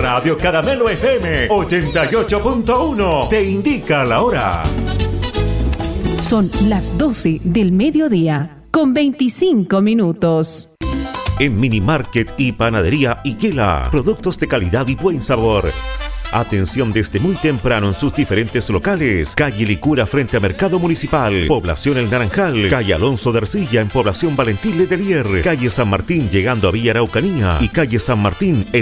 Radio Caramelo FM 88.1 te indica la hora. Son las 12 del mediodía con 25 minutos. En Mini Market y Panadería Iquela, productos de calidad y buen sabor. Atención desde muy temprano en sus diferentes locales. Calle Licura frente a Mercado Municipal, Población El Naranjal, calle Alonso de Ercilla en Población Valentín Letelier, calle San Martín llegando a Villa Araucanía y calle San Martín